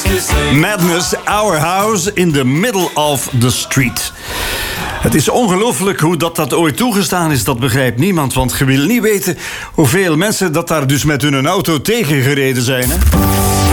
Madness, Our House in the Middle of the Street. Het is ongelooflijk hoe dat ooit toegestaan is, dat begrijpt niemand. Want je wil niet weten hoeveel mensen dat daar dus met hun auto tegengereden zijn, hè?